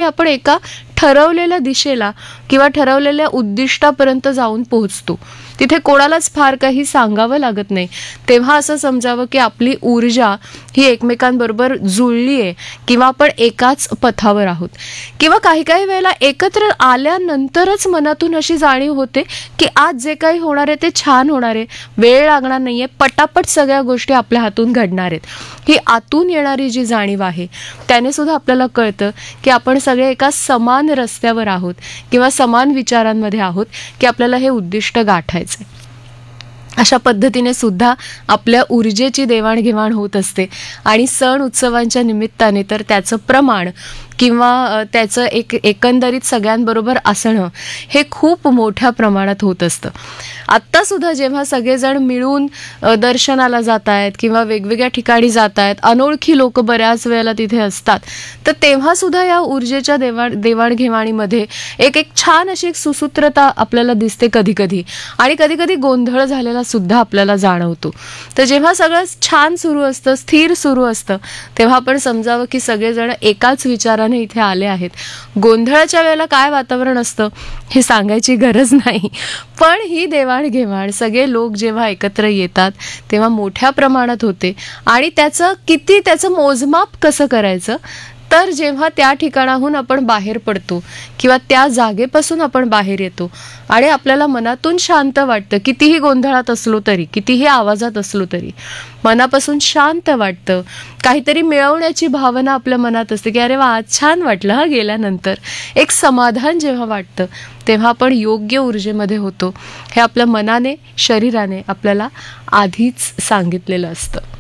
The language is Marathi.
आपण एका ठरवलेल्या दिशेला किंवा ठरवलेल्या उद्दिष्टापर्यंत जाऊन पोहोचतो. तिथे कोणालाच फार काही सांगावं लागत नाही. तेव्हा असं समजावं की आपली ऊर्जा ही एकमेकांबरोबर जुळली आहे किंवा आपण एकाच पथावर आहोत. किंवा काही काही वेळेला एकत्र आल्यानंतरच मनातून अशी जाणीव होते की आज जे काही होणार आहे ते छान होणार आहे, वेळ लागणार नाहीये, पटापट सगळ्या गोष्टी आपल्या हातून घडणार आहेत. ही आतून येणारी जी जाणीव आहे त्याने सुद्धा आपल्याला कळतं की आपण सगळे एका समान रस्त्यावर आहोत किंवा समान विचारांमध्ये आहोत की आपल्याला हे उद्दिष्ट गाठायचं. अशा पद्धतीने सुद्धा आपल्या ऊर्जेची देवाणघेवाण होत असते. आणि सण उत्सवांच्या निमित्ताने तर त्याचं प्रमाण किंवा त्याचं एकंदरीत सगळ्यांबरोबर असणं हे खूप मोठ्या प्रमाणात होत असतं. आत्तासुद्धा जेव्हा सगळेजण मिळून दर्शनाला जात आहेत किंवा वेगवेगळ्या ठिकाणी जात आहेत, अनोळखी लोक बऱ्याच वेळेला तिथे असतात, तर तेव्हासुद्धा या ऊर्जेच्या देवाणघेवाणीमध्ये एक छान अशी एक सुसूत्रता आपल्याला दिसते कधी कधी, आणि कधी कधी गोंधळ झालेला सुद्धा आपल्याला जाणवतो. तर जेव्हा सगळं छान सुरू असतं, स्थिर सुरू असतं, तेव्हा आपण समजावं की सगळेजण एकाच विचाराने इथे आले आहेत. गोंधळाच्या वेळेला काय वातावरण असतं हे सांगायची गरज नाही, पण ही देवाणघेवाण सगळे लोक जेव्हा एकत्र येतात तेव्हा मोठ्या प्रमाणात होते. आणि त्याचं मोजमाप कसं करायचं, तर जेव्हा त्या ठिकाणाहून आपण बाहेर पडतो किंवा त्या जागेपासून आपण बाहेर येतो आणि आपल्याला मनातून शांत वाटतं, कितीही गोंधळात असलो तरी, कितीही आवाजात असलो तरी मनापासून शांत वाटतं, काहीतरी मिळवण्याची भावना आपल्या मनात असते की अरे वा आज छान वाटलं हा गेल्यानंतर, एक समाधान जेव्हा वाटतं तेव्हा आपण योग्य ऊर्जेमध्ये होतो. हे आपल्या मनाने, शरीराने आपल्याला आधीच सांगितलेलं असतं.